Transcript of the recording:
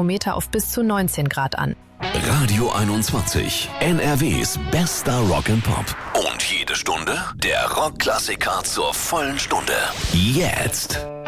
Thermometer auf bis zu 19 Grad an. Radio 21, NRWs bester Rock and Pop. Und jede Stunde der Rockklassiker zur vollen Stunde. Jetzt.